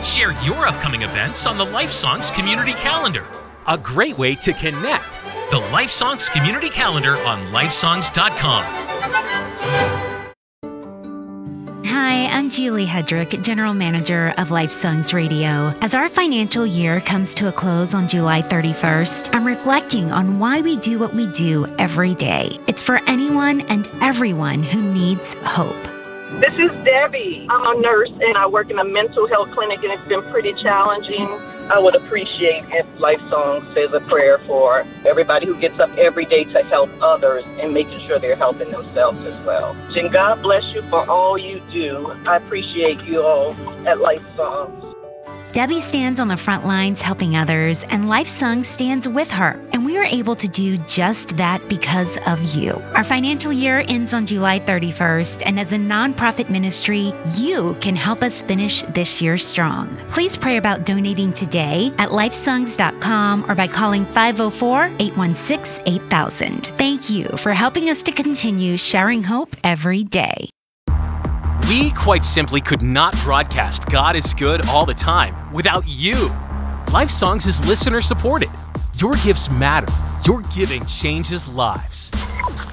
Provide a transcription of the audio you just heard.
Share your upcoming events on the Life Songs Community Calendar. A great way to connect. The Life Songs Community Calendar on lifesongs.com. Hi, I'm Julie Hedrick, General Manager of Life Songs Radio. As our financial year comes to a close on July 31st, I'm reflecting on why we do what we do every day. It's for anyone and everyone who needs hope. This is Debbie. I'm a nurse and I work in a mental health clinic, and it's been pretty challenging. I would appreciate if Life Song says a prayer for everybody who gets up every day to help others and making sure they're helping themselves as well. And God bless you for all you do. I appreciate you all at Life Songs. Debbie stands on the front lines helping others, and Life Song stands with her. And we are able to do just that because of you. Our financial year ends on July 31st, and as a nonprofit ministry, you can help us finish this year strong. Please pray about donating today at lifesongs.com or by calling 504-816-8000. Thank you for helping us to continue sharing hope every day. We quite simply could not broadcast God is Good all the time without you. Life Songs is listener supported. Your gifts matter. Your giving changes lives.